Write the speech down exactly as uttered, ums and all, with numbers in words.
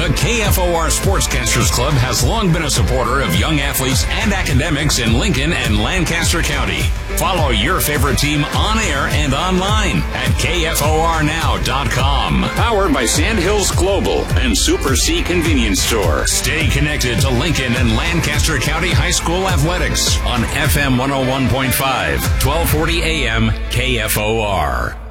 The K F O R Sportscasters Club has long been a supporter of young athletes and academics in Lincoln and Lancaster County. Follow your favorite team on air and online at K F O R now dot com. Powered by Sandhills Global and Super C Convenience Store. Stay connected to Lincoln and Lancaster County High School athletics on F M one oh one point five, twelve forty A M K F O R.